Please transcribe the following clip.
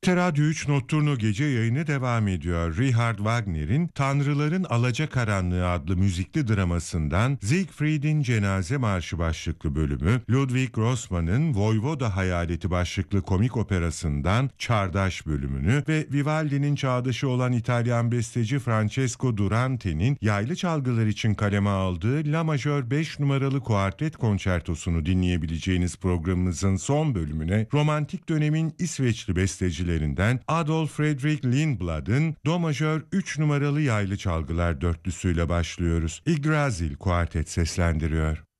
Radyo 3 Notturno gece yayını devam ediyor. Richard Wagner'in Tanrıların Alacakaranlığı adlı müzikli dramasından Siegfried'in Cenaze Marşı başlıklı bölümü, Ludwig Grossman'ın Voyvoda Hayaleti başlıklı komik operasından Çağdaş bölümünü ve Vivaldi'nin çağdaşı olan İtalyan besteci Francesco Durante'nin yaylı çalgılar için kaleme aldığı La Majör 5 numaralı kuartet konçertosunu dinleyebileceğiniz programımızın son bölümüne romantik dönemin İsveçli bestecileri Adolf Fredrik Lindblad'ın Do majör 3 numaralı yaylı çalgılar dörtlüsüyle başlıyoruz. Yggdrasil kuartet seslendiriyor.